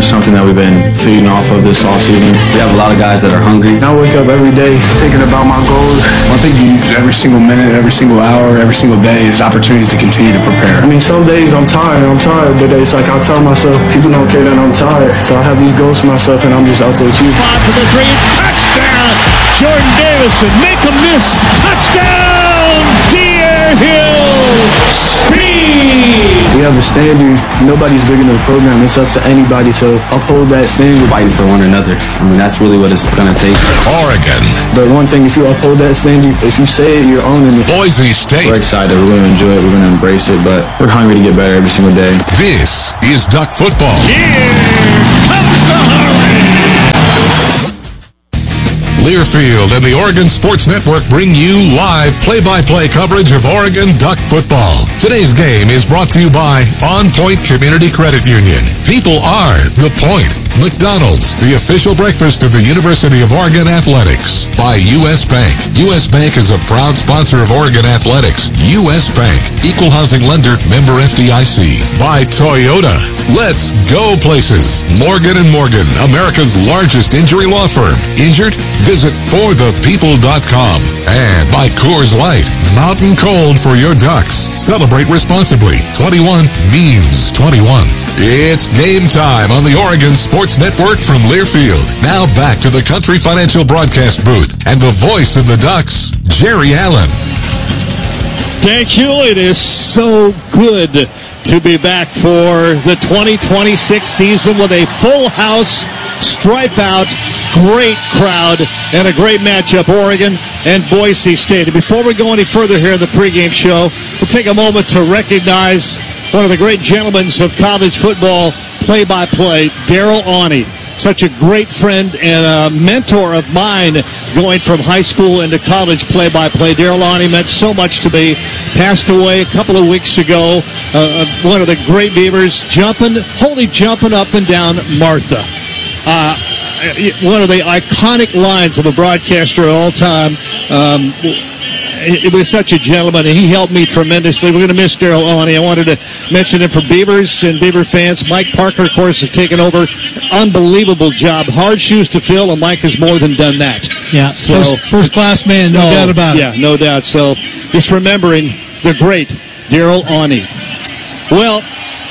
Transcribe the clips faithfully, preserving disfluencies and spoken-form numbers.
is something that we've been feeding off of this offseason. We have a lot of guys that are hungry. I wake up every day thinking about my goals. I think you use every single minute, every single hour, every single day is opportunities to continue to prepare. I mean, some days I'm tired, I'm tired, but it's like I tell myself, people don't care that I'm tired. So I have these goals for myself, and I'm just out to achieve. Five for the three, touchdown! Jordan Davison, make a miss, touchdown! Deer Hill, speed! We have a standard. Nobody's bigger than the program. It's up to anybody to uphold that standard. Fighting for one another. I mean, that's really what it's going to take. Oregon. But one thing, if you uphold that standard, if you say it, you're owning it. Boise State. We're excited. We're going to enjoy it. We're going to embrace it. But we're hungry to get better every single day. This is Duck Football. Here comes the hurry! Learfield and the Oregon Sports Network bring you live play-by-play coverage of Oregon Duck football. Today's game is brought to you by On Point Community Credit Union. People are the point. McDonald's, the official breakfast of the University of Oregon Athletics. By U S Bank. U S Bank is a proud sponsor of Oregon Athletics. U S Bank, equal housing lender, member F D I C. By Toyota. Let's go places. Morgan and Morgan, America's largest injury law firm. Injured? Visit for the people dot com. And by Coors Light, mountain cold for your Ducks. Celebrate responsibly. twenty-one means twenty-one. It's game time on the Oregon Sports Network from Learfield. Now back to the Country Financial Broadcast booth and the voice of the Ducks, Jerry Allen. Thank you. It is so good to be back for the twenty twenty-six season with a full house, stripe out, great crowd, and a great matchup, Oregon and Boise State. And before we go any further here in the pregame show, we'll take a moment to recognize one of the great gentlemen of college football play-by-play, Darrell Awney. Such a great friend and a mentor of mine going from high school into college play-by-play. Darrell Awney meant so much to me. Passed away a couple of weeks ago. Uh, one of the great Beavers, jumping, holy jumping up and down Martha. Uh, one of the iconic lines of a broadcaster of all time. Um, It was such a gentleman, and he helped me tremendously. We're going to miss Darrell Awney. I wanted to mention him for Beavers and Beaver fans. Mike Parker, of course, has taken over. Unbelievable job. Hard shoes to fill, and Mike has more than done that. Yeah, so, first, first class man, no, no doubt about yeah, it. Yeah, no doubt. So just remembering the great Darrell Awney. Well,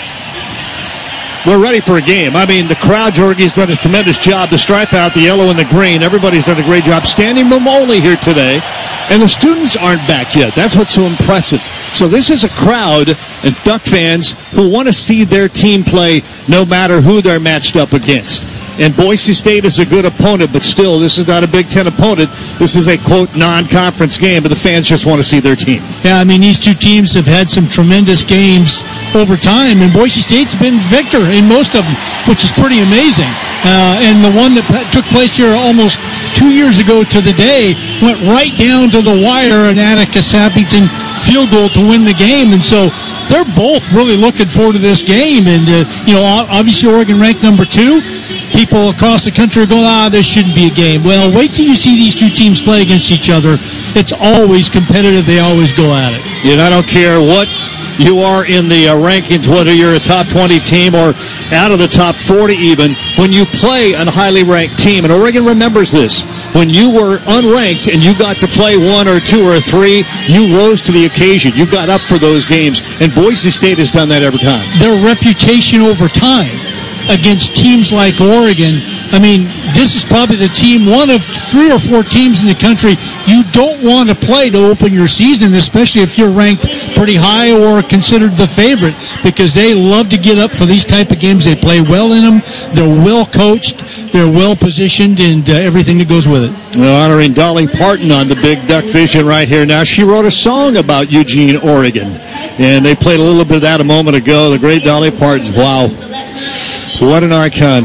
we're ready for a game. I mean, the crowd, Jorgie's done a tremendous job to stripe out the yellow and the green. Everybody's done a great job. Standing room only here today. And the students aren't back yet. That's what's so impressive. So this is a crowd and Duck fans who want to see their team play no matter who they're matched up against. And Boise State is a good opponent, but still, this is not a Big Ten opponent. This is a, quote, non-conference game, but the fans just want to see their team. Yeah, I mean, these two teams have had some tremendous games over time, and Boise State's been victor in most of them, which is pretty amazing. Uh, and the one that took place here almost two years ago to the day went right down to the wire, an Atticus Sappington field goal to win the game. And so they're both really looking forward to this game. And, uh, you know, obviously Oregon ranked number two. People across the country are going, ah, this shouldn't be a game. Well, wait till you see these two teams play against each other. It's always competitive. They always go at it. And I don't care what you are in the uh, rankings, whether you're a top twenty team or out of the top forty even, when you play a highly ranked team, and Oregon remembers this, when you were unranked and you got to play one or two or three, you rose to the occasion. You got up for those games, and Boise State has done that every time. Their reputation over time against teams like Oregon, I mean, this is probably the team, one of three or four teams in the country you don't want to play to open your season, especially if you're ranked pretty high or considered the favorite, because they love to get up for these type of games. They play well in them. They're well coached. They're well positioned, and uh, everything that goes with it. Well, honoring Dolly Parton on the Big Duck Vision right here now. She wrote a song about Eugene, Oregon, and they played a little bit of that a moment ago. The great Dolly Parton. Wow. What an icon.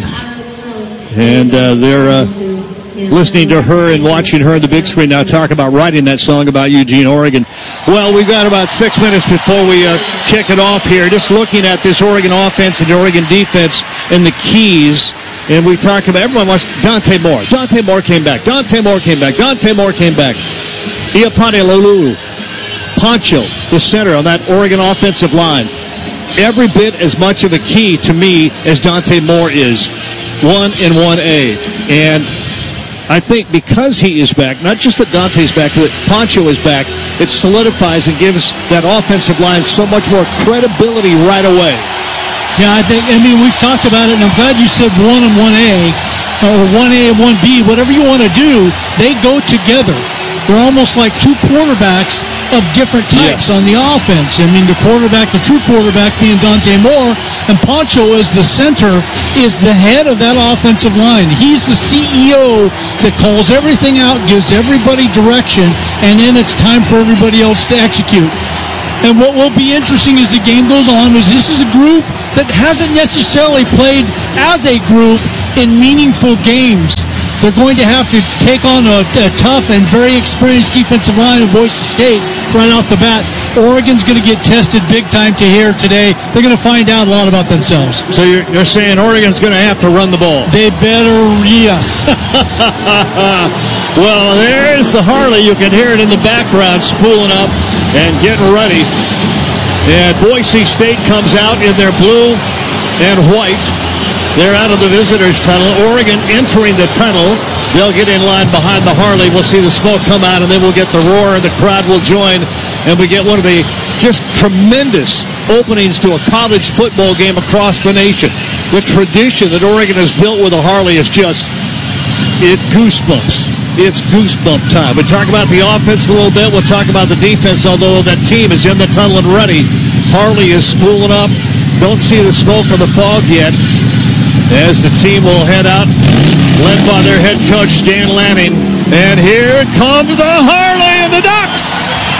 And uh, they're uh, listening to her and watching her on the big screen now talk about writing that song about Eugene, Oregon. Well, we've got about six minutes before we uh, kick it off here. Just looking at this Oregon offense and the Oregon defense and the keys. And we talk about, everyone wants Dante Moore. Dante Moore came back. Dante Moore came back. Dante Moore came back. Iapane Lulu. Poncho, the center on that Oregon offensive line. every bit as much of a key to me as Dante Moore is. One and one A. And I think because he is back, not just that Dante's back, but that Pancho is back, it solidifies and gives that offensive line so much more credibility right away. Yeah, I think, I mean, we've talked about it, and I'm glad you said one and one A, or one A and one B, whatever you want to do, they go together. They're almost like two quarterbacks of different types Yes. on the offense. I mean, the quarterback, the true quarterback being Dante Moore, and Pancho as the center is the head of that offensive line. He's the C E O that calls everything out, gives everybody direction, and then it's time for everybody else to execute. And what will be interesting as the game goes on is this is a group that hasn't necessarily played as a group in meaningful games. They're going to have to take on a, a tough and very experienced defensive line of Boise State right off the bat. Oregon's going to get tested big time to here today. They're going to find out a lot about themselves. So you're, you're saying Oregon's going to have to run the ball? They better, yes. Well, there's the Harley. You can hear it in the background spooling up and getting ready. And Boise State comes out in their blue and white. They're out of the visitors' tunnel. Oregon entering the tunnel. They'll get in line behind the Harley. We'll see the smoke come out, and then we'll get the roar, and the crowd will join. And we get one of the just tremendous openings to a college football game across the nation. The tradition that Oregon has built with the Harley is just, it goosebumps. It's goosebump time. We talk about the offense a little bit. We'll talk about the defense, although that team is in the tunnel and ready. Harley is spooling up. Don't see the smoke or the fog yet, as the team will head out, led by their head coach, Dan Lanning. And here comes the Harley and the Ducks.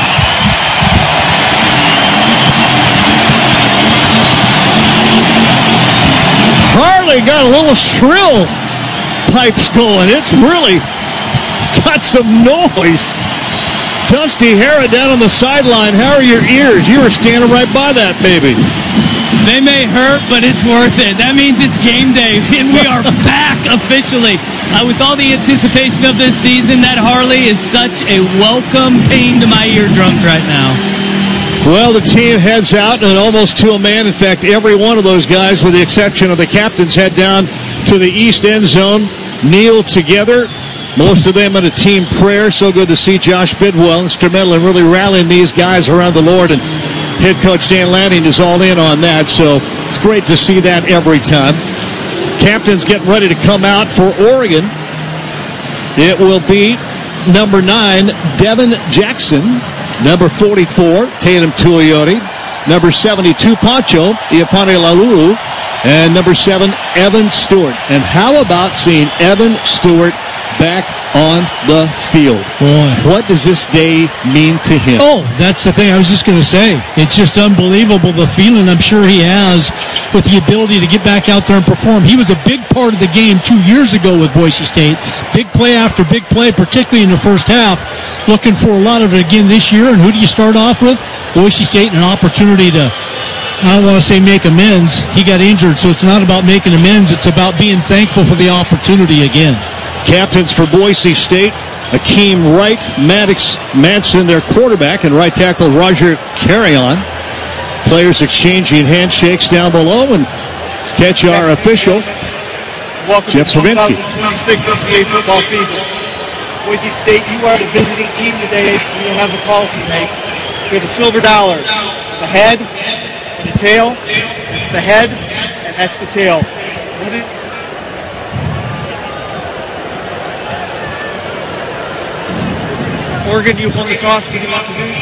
Harley got a little shrill pipes going. It's really got some noise. Dusty Hera down on the sideline. How are your ears? You were standing right by that, baby. They may hurt, but it's worth it. That means it's game day, and we are back officially. Uh, with all the anticipation of this season, that Harley is such a welcome pain to my eardrums right now. Well, the team heads out, and almost to a man. In fact, every one of those guys, with the exception of the captains, head down to the east end zone, kneel together. Most of them in a team prayer. So good to see Josh Bidwell instrumental in really rallying these guys around the Lord. And head coach Dan Lanning is all in on that. So it's great to see that every time. Captain's getting ready to come out for Oregon. It will be number nine, Devin Jackson. Number forty-four, Tatum Tuioti. Number seventy-two, Pancho Iapane Lalulu. And number seven, Evan Stewart. And how about seeing Evan Stewart back on the field? Boy. What does this day mean to him? Oh, that's the thing I was just going to say. It's just unbelievable, the feeling I'm sure he has with the ability to get back out there and perform. He was a big part of the game two years ago with Boise State. Big play after big play, particularly in the first half. Looking for a lot of it again this year. And who do you start off with? Boise State, an opportunity to, I don't want to say make amends. He got injured, so it's not about making amends. It's about being thankful for the opportunity again. Captains for Boise State, Akeem Wright, Maddox Manson, their quarterback, and right tackle Roger Carrion. Players exchanging handshakes down below, and let's catch our official, Welcome Jeff to the Sravinsky. twenty twenty-six N C double A football season. Boise State, you are the visiting team today, so you'll have a call to make. We have a silver dollar, the head and the tail. It's the head, and that's the tail. Oregon, you've won the toss. What do you want to do?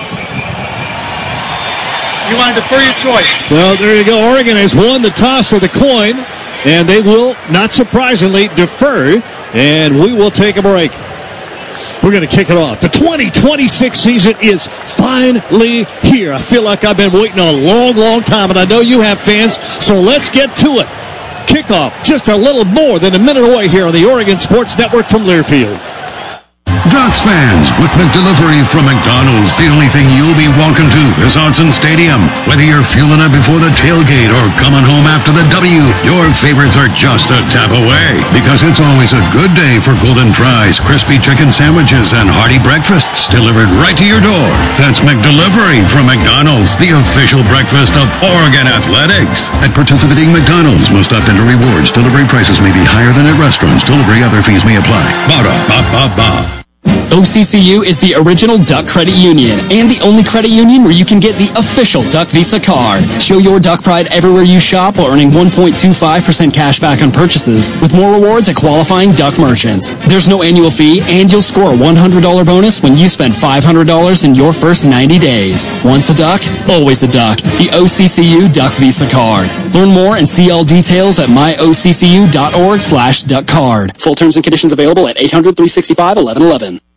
You want to defer your choice. Well, there you go. Oregon has won the toss of the coin, and they will, not surprisingly, defer, and we will take a break. We're going to kick it off. The twenty twenty-six season is finally here. I feel like I've been waiting a long, long time, and I know you have, fans, so let's get to it. Kickoff just a little more than a minute away here on the Oregon Sports Network from Learfield. Ducks fans, with McDelivery from McDonald's, the only thing you'll be walking to is Autzen Stadium. Whether you're fueling up before the tailgate or coming home after the W, your favorites are just a tap away. Because it's always a good day for golden fries, crispy chicken sandwiches, and hearty breakfasts delivered right to your door. That's McDelivery from McDonald's, the official breakfast of Oregon Athletics. At participating McDonald's, most often to rewards, delivery prices may be higher than at restaurants. Delivery other fees may apply. Ba-da-ba-ba-ba. O C C U is the original Duck Credit Union and the only credit union where you can get the official Duck Visa card. Show your Duck pride everywhere you shop while earning one point two five percent cash back on purchases with more rewards at qualifying Duck merchants. There's no annual fee and you'll score a one hundred dollars bonus when you spend five hundred dollars in your first ninety days. Once a Duck, always a Duck. The O C C U Duck Visa card. Learn more and see all details at myoccu.org slash duck card. Full terms and conditions available at eight hundred, three sixty-five, eleven eleven.